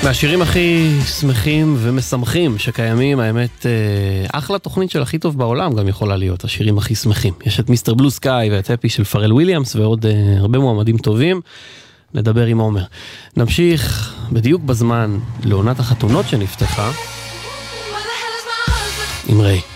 מהשירים הכי שמחים ומשמחים שקיימים, האמת, אחלה תוכנית של הכי טוב בעולם גם יכולה להיות, השירים הכי שמחים. יש את מיסטר בלו סקאי ואת הפי של פרל וויליאמס ועוד הרבה מועמדים טובים. נדבר עם עומר. נמשיך בדיוק בזמן לעונת החתונות שנפתחה עם ריי.